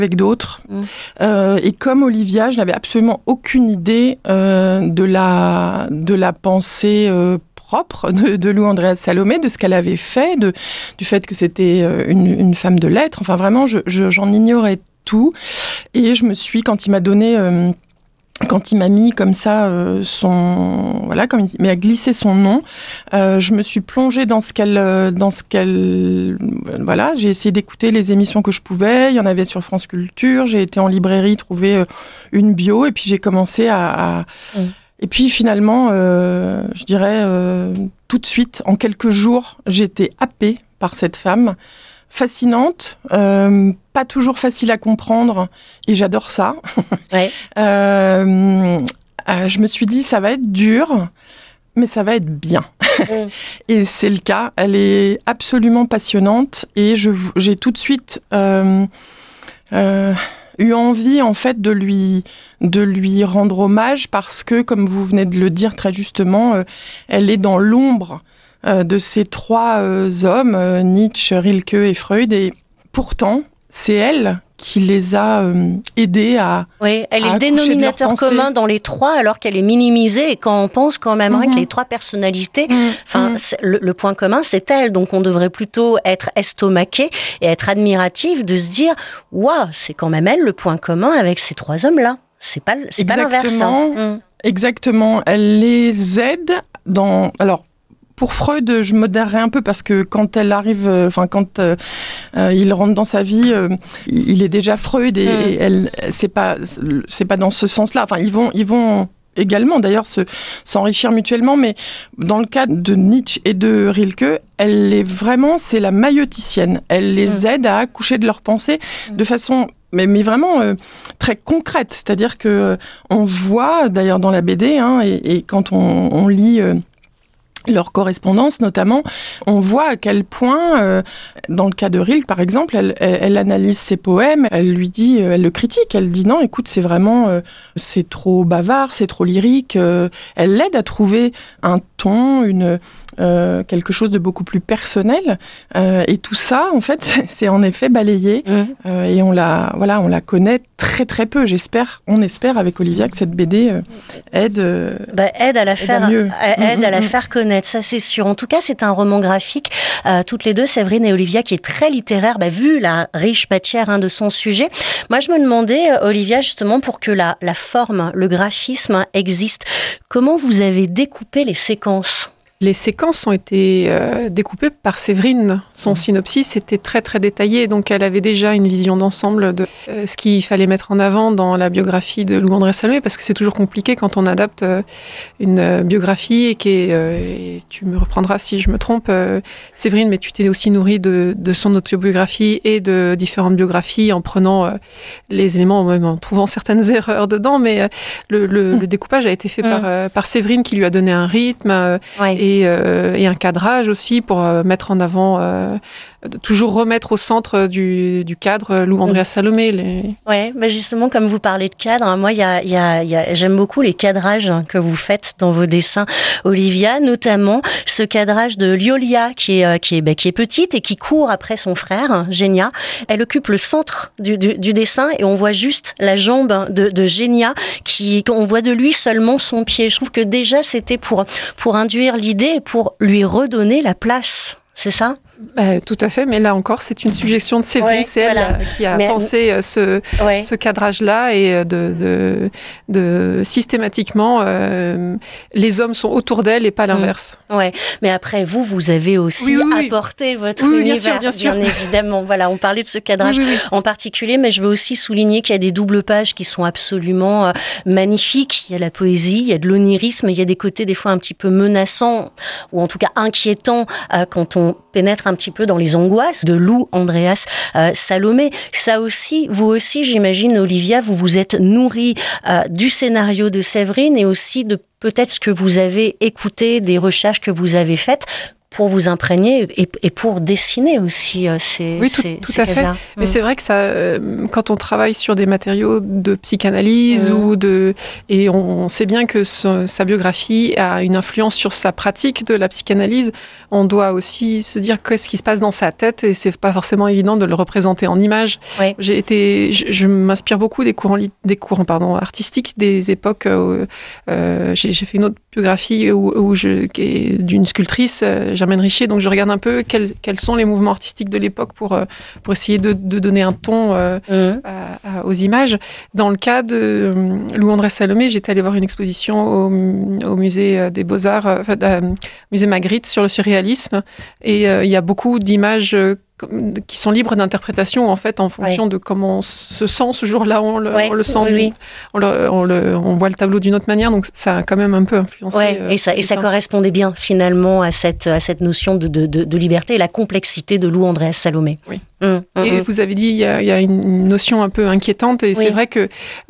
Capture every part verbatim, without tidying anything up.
avec d'autres. Mmh. Euh, et comme Olivia, je n'avais absolument aucune idée euh, de, la, de la pensée euh, propre de, de Lou Andréas Salomé, de ce qu'elle avait fait, de, du fait que c'était une, une femme de lettres. Enfin, vraiment, je, je, j'en ignorais tout. Et je me suis, quand il m'a donné... Euh, Quand il m'a mis comme ça euh, son, voilà, comme il m'a glissé son nom, euh, je me suis plongée dans ce qu'elle, dans ce qu'elle, voilà, j'ai essayé d'écouter les émissions que je pouvais. Il y en avait sur France Culture. J'ai été en librairie trouver euh, une bio et puis j'ai commencé à, à... Mmh. Et puis finalement, euh, je dirais euh, tout de suite, en quelques jours, j'ai été happée par cette femme. Fascinante, euh, pas toujours facile à comprendre, et j'adore ça. Ouais. euh, euh, je me suis dit, ça va être dur, mais ça va être bien. Mm. Et c'est le cas. Elle est absolument passionnante, et je, j'ai tout de suite euh, euh, eu envie, en fait, de lui, de lui rendre hommage, parce que, comme vous venez de le dire très justement, euh, elle est dans l'ombre de ces trois euh, hommes, euh, Nietzsche, Rilke et Freud, et pourtant, c'est elle qui les a euh, aidés à Oui, elle à est le dénominateur de commun dans les trois, alors qu'elle est minimisée, et quand on pense quand même mm-hmm. que les trois personnalités, enfin, mm-hmm. le, le point commun, c'est elle, donc on devrait plutôt être estomaqué et être admiratif de se dire, waouh, c'est quand même elle le point commun avec ces trois hommes-là. C'est pas, c'est pas l'inverse. Hein. Exactement, elle les aide dans... Alors, pour Freud, je modérerais un peu parce que quand elle arrive, enfin euh, quand euh, euh, il rentre dans sa vie, euh, il est déjà Freud et, mm. et elle, c'est pas, c'est pas dans ce sens-là. Enfin, ils vont, ils vont également d'ailleurs se, s'enrichir mutuellement, mais dans le cas de Nietzsche et de Rilke, elle est vraiment, c'est la maïeuticienne. Elle les mm. aide à accoucher de leurs pensées mm. de façon Mais, mais vraiment euh, très concrète. C'est-à-dire que euh, on voit d'ailleurs dans la B D, hein, et, et quand on, on lit euh, leur correspondance notamment, on voit à quel point, euh, dans le cas de Rilke par exemple, elle, elle, elle analyse ses poèmes, elle lui dit, elle le critique, elle dit non, écoute, c'est vraiment, euh, c'est trop bavard, c'est trop lyrique. Euh, elle l'aide à trouver un ton, une euh, quelque chose de beaucoup plus personnel. Euh, et tout ça, en fait, c'est en effet balayé. Mmh. Euh, et on la, voilà, on la connaît très très peu. J'espère, on espère avec Olivia que cette B D euh, aide, euh, bah, aide à la aide faire, à mieux. aide mmh, à la mmh. faire connaître. Ça, c'est sûr. En tout cas, c'est un roman graphique. Euh, toutes les deux, Séverine et Olivia, qui est très littéraire, bah, vu la riche matière hein, de son sujet. Moi, je me demandais, Olivia, justement, pour que la, la forme, le graphisme existe, comment vous avez découpé les séquences ? Les séquences ont été euh, découpées par Séverine. Son synopsis était très très détaillé, donc elle avait déjà une vision d'ensemble de euh, ce qu'il fallait mettre en avant dans la biographie de Lou Andréas Salomé, parce que c'est toujours compliqué quand on adapte euh, une euh, biographie et, qui est, euh, et tu me reprendras si je me trompe, euh, Séverine, mais tu t'es aussi nourrie de, de son autobiographie et de différentes biographies en prenant euh, les éléments, même en trouvant certaines erreurs dedans, mais euh, le, le, mmh. le découpage a été fait mmh. par, euh, par Séverine qui lui a donné un rythme euh, ouais. et Et, euh, et un cadrage aussi pour euh, mettre en avant, euh, toujours remettre au centre du, du cadre Lou Andréas Salomé. Les... Oui, bah justement, comme vous parlez de cadre, hein, moi, y a, y a, y a, j'aime beaucoup les cadrages hein, que vous faites dans vos dessins, Olivia, notamment ce cadrage de Lyolia, qui est, euh, qui est, bah, qui est petite et qui court après son frère, Genia. Elle occupe le centre du, du, du dessin et on voit juste la jambe de, de Genia, qui, on voit de lui seulement son pied. Je trouve que déjà, c'était pour, pour induire l'idée et pour lui redonner la place. C'est ça ? Bah, tout à fait, mais là encore, c'est une suggestion de Séverine, ouais, c'est voilà. elle qui a mais, pensé ce, ouais. ce cadrage-là et de, de, de systématiquement, euh, les hommes sont autour d'elle et pas l'inverse. Mmh. Ouais, mais après, vous, vous avez aussi oui, oui, apporté oui. votre oui, univers, bien sûr, bien, sûr. bien évidemment. Voilà, on parlait de ce cadrage oui, oui, oui. en particulier, mais je veux aussi souligner qu'il y a des doubles pages qui sont absolument euh, magnifiques. Il y a la poésie, il y a de l'onirisme, il y a des côtés des fois un petit peu menaçants ou en tout cas inquiétants euh, quand on pénètre un petit peu dans les angoisses de Lou Andréas euh, Salomé. Ça aussi, vous aussi, j'imagine, Olivia, vous vous êtes nourrie euh, du scénario de Séverine et aussi de peut-être ce que vous avez écouté, des recherches que vous avez faites pour vous imprégner et, et pour dessiner aussi euh, ces Oui, tout, ces, tout ces à fait. cases-là. Mais mmh. c'est vrai que ça, euh, quand on travaille sur des matériaux de psychanalyse mmh. ou de, et on, on sait bien que ce, sa biographie a une influence sur sa pratique de la psychanalyse, on doit aussi se dire qu'est-ce qui se passe dans sa tête et c'est pas forcément évident de le représenter en images. Oui. J'ai été, je, je m'inspire beaucoup des courants, des courants pardon, artistiques des époques. Euh, euh, j'ai, j'ai fait une autre biographie où, où je, qui est d'une sculptrice, euh, Germaine Richer, donc je regarde un peu quels, quels sont les mouvements artistiques de l'époque pour, euh, pour essayer de, de donner un ton euh, mmh. à, à, aux images. Dans le cas de euh, Louis-André Salomé, j'étais allée voir une exposition au, au musée des Beaux-Arts, euh, enfin, euh, musée Magritte sur le surréalisme, et euh, il y a beaucoup d'images euh, qui sont libres d'interprétation en fait en fonction oui. de comment on se sent ce jour-là, on le, oui. on le sent, oui, oui. On, le, on, le, on voit le tableau d'une autre manière, donc ça a quand même un peu influencé. Ouais, euh, et ça, et ça correspondait bien finalement à cette, à cette notion de, de, de, de liberté et la complexité de Lou Andréas Salomé. Oui. Mmh, mmh. Et vous avez dit il y, a, il y a une notion un peu inquiétante et oui. c'est vrai que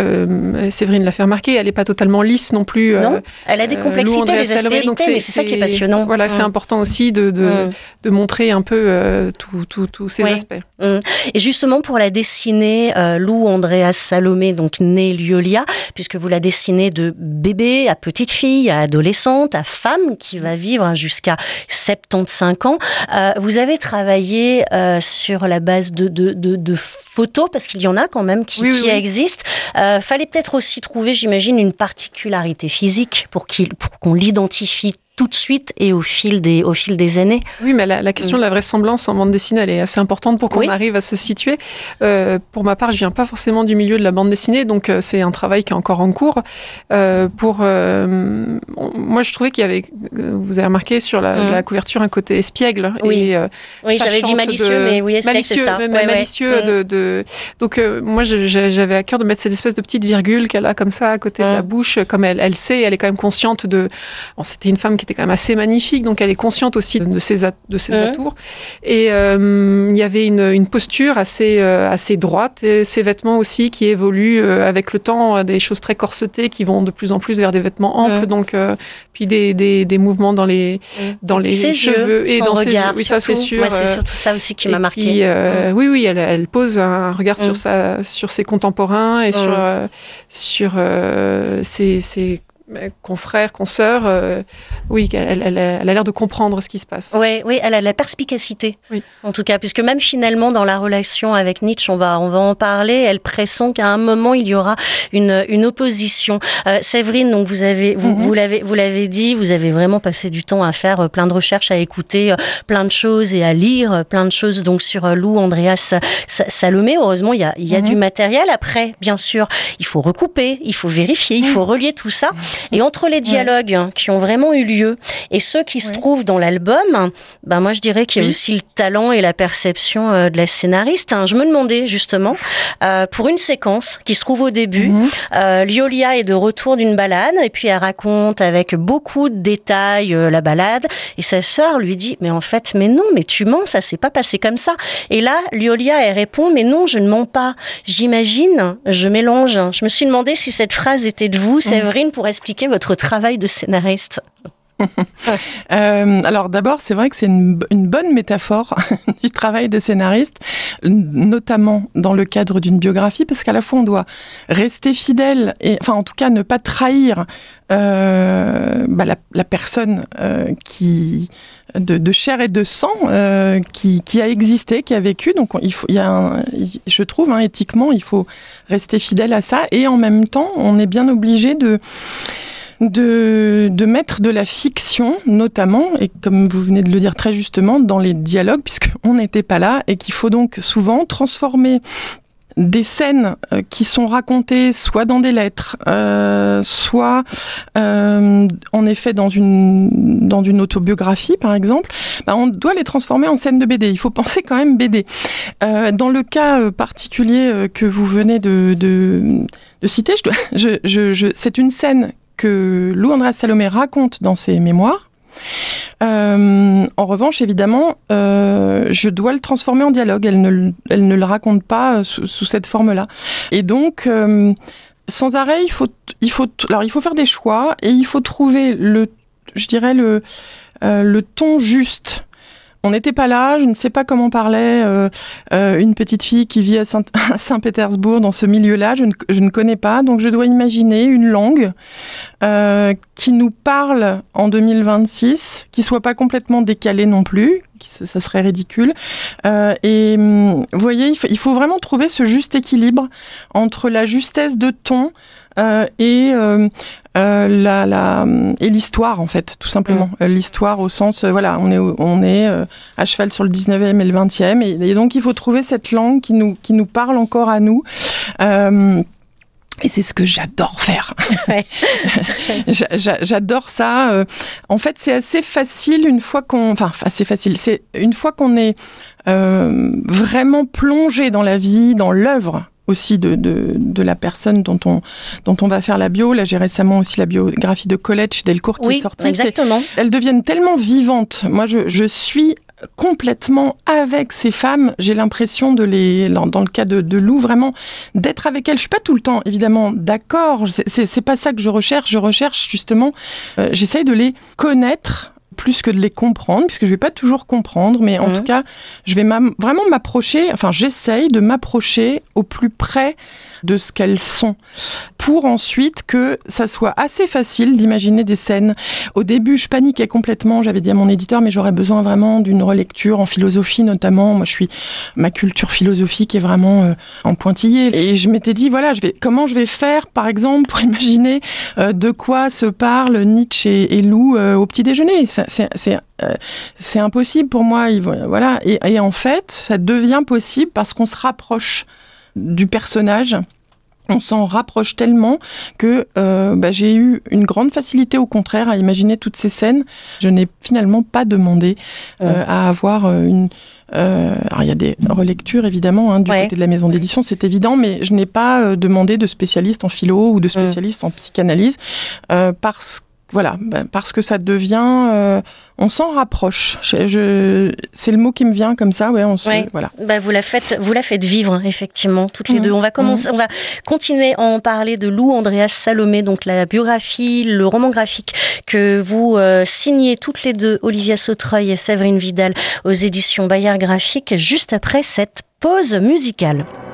euh, Séverine l'a fait remarquer, elle n'est pas totalement lisse non plus. Non, euh, elle a des complexités, des aspérités, donc c'est, mais c'est ça qui est passionnant. Voilà, mmh. c'est important aussi de, de, mmh. de montrer un peu euh, tous tout, tout ces oui. aspects. Mmh. Et justement pour la dessiner, euh, Lou Andréas Salomé, donc née Lyolia, puisque vous la dessinez de bébé à petite fille, à adolescente, à femme qui va vivre jusqu'à soixante-quinze ans, euh, vous avez travaillé euh, sur la base de, de, de, de photos, parce qu'il y en a quand même qui, oui, qui oui, existent. Euh, fallait peut-être aussi trouver, j'imagine, une particularité physique pour, qu'il, pour qu'on l'identifie tout de suite et au fil des, au fil des années. Oui, mais la, la question mmh. de la vraisemblance en bande dessinée, elle est assez importante pour qu'on oui. arrive à se situer. Euh, pour ma part, je viens pas forcément du milieu de la bande dessinée, donc euh, c'est un travail qui est encore en cours. Euh, pour, euh, moi, je trouvais qu'il y avait, vous avez remarqué sur la, mmh. la couverture, un côté espiègle. Oui, et, euh, oui j'avais dit malicieux, de, mais oui, espiègle, malicieux, c'est ça. Même ouais, malicieux. ouais. De, de, donc, euh, moi, je, j'avais à cœur de mettre cette espèce de petite virgule qu'elle a comme ça à côté mmh. de la bouche, comme elle, elle sait, elle est quand même consciente de... Bon, c'était une femme qui était quand même assez magnifique, donc elle est consciente aussi de ses, at- de ses mmh. atours. Et euh, il y avait une, une posture assez, euh, assez droite, et ses vêtements aussi qui évoluent euh, avec le temps, des choses très corsetées qui vont de plus en plus vers des vêtements amples, mmh. donc euh, puis des, des, des mouvements dans les, mmh. dans les ses cheveux yeux, et dans regard, ses yeux. Oui, ça c'est sûr. Ouais, c'est surtout ça aussi qui m'a marqué. Qui, euh, mmh. Oui, oui, elle, elle pose un regard mmh. sur, sa, sur ses contemporains et mmh. sur, euh, sur euh, ses, ses confrères, consoeurs, euh, oui, elle, elle, elle a l'air de comprendre ce qui se passe. Oui, oui, elle a la perspicacité, oui. en tout cas, puisque même finalement dans la relation avec Nietzsche, on va, on va en parler, elle pressent qu'à un moment il y aura une, une opposition. Euh, Séverine, donc vous avez, vous, mm-hmm. vous l'avez, vous l'avez dit, vous avez vraiment passé du temps à faire plein de recherches, à écouter plein de choses et à lire plein de choses donc sur Lou Andréas Salomé. Heureusement, il y a, il y a mm-hmm. du matériel. Après, bien sûr, il faut recouper, il faut vérifier, mm-hmm. il faut relier tout ça. Et entre les dialogues ouais. qui ont vraiment eu lieu et ceux qui ouais. se trouvent dans l'album, ben moi je dirais qu'il y a oui. aussi le talent et la perception euh, de la scénariste. Hein. Je me demandais justement, euh, pour une séquence qui se trouve au début, mm-hmm. euh, Lyolia est de retour d'une balade et puis elle raconte avec beaucoup de détails euh, la balade et sa sœur lui dit « mais en fait, mais non, mais tu mens, ça s'est pas passé comme ça ». Et là, Lyolia, elle répond « mais non, je ne mens pas, j'imagine, je mélange ». Je me suis demandé si cette phrase était de vous, Séverine, pour expliquer votre travail de scénariste. euh, alors d'abord, c'est vrai que c'est une, une bonne métaphore du travail de scénariste, notamment dans le cadre d'une biographie, parce qu'à la fois on doit rester fidèle, et enfin en tout cas ne pas trahir euh, bah, la, la personne euh, qui de, de chair et de sang euh, qui, qui a existé, qui a vécu. Donc il faut, il y a un, je trouve hein, éthiquement, il faut rester fidèle à ça, et en même temps, on est bien obligé de De, de mettre de la fiction, notamment, et comme vous venez de le dire très justement, dans les dialogues, puisqu'on n'était pas là, et qu'il faut donc souvent transformer des scènes euh, qui sont racontées soit dans des lettres, euh, soit euh, en effet dans une, dans une autobiographie, par exemple, bah, on doit les transformer en scènes de B D. Il faut penser quand même B D. Euh, dans le cas euh, particulier euh, que vous venez de, de, de citer, je dois, je, je, je, c'est une scène que Lou Andréas Salomé raconte dans ses mémoires. Euh, en revanche, évidemment, euh, je dois le transformer en dialogue. Elle ne, elle ne le raconte pas sous, sous cette forme-là. Et donc, euh, sans arrêt, il faut, il faut, alors il faut faire des choix et il faut trouver le, je dirais le, euh, le ton juste. On n'était pas là, je ne sais pas comment parlait euh, euh, une petite fille qui vit à, Saint- à Saint-Pétersbourg dans ce milieu-là, je ne, je ne connais pas, donc je dois imaginer une langue euh, qui nous parle en deux mille vingt-six, qui soit pas complètement décalée non plus, qui, ça serait ridicule. Euh, et vous voyez, il faut, il faut vraiment trouver ce juste équilibre entre la justesse de ton euh, et euh, Euh, la, la, et l'histoire, en fait, tout simplement. Mmh. L'histoire au sens, euh, voilà, on est, on est euh, à cheval sur le dix-neuvième et le vingtième, et, et donc il faut trouver cette langue qui nous, qui nous parle encore à nous. Euh, Et c'est ce que j'adore faire. Ouais. J'a, j'adore ça. Euh, en fait, c'est assez facile une fois qu'on... Enfin, assez facile. C'est une fois qu'on est euh, vraiment plongé dans la vie, dans l'œuvre aussi de, de, de la personne dont on, dont on va faire la bio. Là, j'ai récemment aussi la biographie de Colette Delcourt qui oui, est sortie. Exactement. C'est, elles deviennent tellement vivantes. Moi, je, je suis complètement avec ces femmes. J'ai l'impression de les, dans, dans le cas de, de Lou, vraiment d'être avec elles. Je suis pas tout le temps, évidemment, d'accord. C'est, c'est, c'est pas ça que je recherche. Je recherche justement, euh, j'essaye de les connaître plus que de les comprendre, puisque je vais pas toujours comprendre, mais en mmh. tout cas, je vais m'a- vraiment m'approcher, enfin, j'essaye de m'approcher au plus près de ce qu'elles sont, pour ensuite que ça soit assez facile d'imaginer des scènes. Au début, je paniquais complètement, j'avais dit à mon éditeur, mais j'aurais besoin vraiment d'une relecture en philosophie notamment. Moi, je suis, ma culture philosophique est vraiment euh, en pointillé. Et je m'étais dit, voilà, je vais, comment je vais faire, par exemple, pour imaginer euh, de quoi se parlent Nietzsche et, et Lou euh, au petit déjeuner. C'est, c'est, c'est, euh, c'est impossible pour moi. Ils, voilà. Et, et en fait, ça devient possible parce qu'on se rapproche du personnage. On s'en rapproche tellement que euh, bah, j'ai eu une grande facilité, au contraire, à imaginer toutes ces scènes. Je n'ai finalement pas demandé euh, ouais. à avoir une... Euh, alors, il y a des relectures, évidemment, hein, du ouais. côté de la maison d'édition, c'est évident, mais je n'ai pas euh, demandé de spécialiste en philo ou de spécialiste ouais. en psychanalyse, euh, parce, voilà, bah, parce que ça devient... Euh, on s'en rapproche. Je, je, c'est le mot qui me vient comme ça. Ouais, on se, ouais. voilà. Bah, vous la faites, vous la faites vivre effectivement toutes les mmh. deux. On va commencer, mmh. on va continuer à en parler de Lou Andréas Salomé, donc la biographie, le roman graphique que vous euh, signez toutes les deux, Olivia Sautreuil et Séverine Vidal, aux éditions Bayard Graphique, juste après cette pause musicale.